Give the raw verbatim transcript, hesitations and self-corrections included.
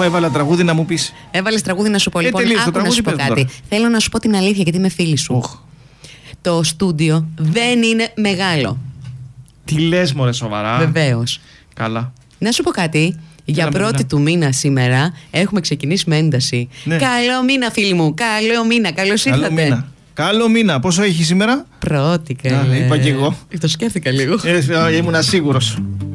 αφού έβαλα τραγούδι να μου πεις. Έβαλες τραγούδι να σου πω. Ε, Λοιπόν, τελείως, το άκου να σου πω τραγούδι κάτι. πες Θέλω να σου πω την αλήθεια γιατί είμαι φίλη σου. Οχ. Το στούντιο δεν είναι μεγάλο. Τι λες μωρέ, σοβαρά? Βεβαίως. Καλά. Να σου πω κάτι. Για Έλα, πρώτη μήνα. του μήνα σήμερα έχουμε ξεκινήσει με ένταση. Ναι. Καλό μήνα, φίλοι μου. Καλό μήνα. Καλώς Καλό ήρθατε. μήνα. Καλό μήνα. Πόσο έχει σήμερα? Πρώτη, Α, καλέ. είπα κι εγώ. Το σκέφτηκα λίγο. Ε, ήμουν σίγουρος.